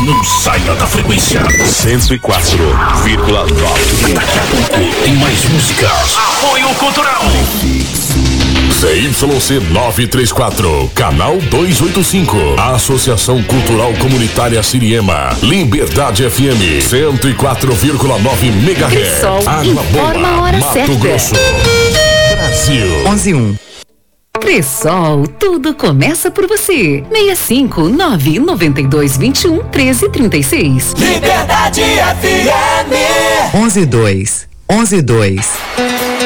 Não saia da frequência. 104,9. Daqui a pouco tem mais músicas. Apoio Cultural. CYC 934, canal 285. Associação Cultural Comunitária Siriema. Liberdade FM 104,9 MHz. Cressol Água informa a hora Mato certa. Grosso. Brasil. 11:01. Cressol, tudo começa por você. 65992211336. Liberdade FM. 11:02.